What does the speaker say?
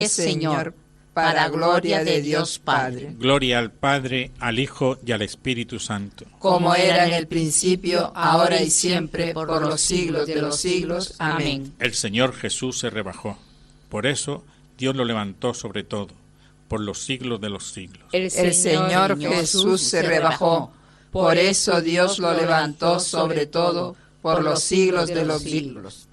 Señor, para gloria de Dios Padre. Gloria al Padre, al Hijo y al Espíritu Santo. Como era en el principio, ahora y siempre, por los siglos de los siglos. Amén. El Señor Jesús se rebajó. Por eso Dios lo levantó sobre todo, por los siglos de los siglos. El Señor Jesús se rebajó. Por eso Dios lo levantó sobre todo, por los siglos de los siglos.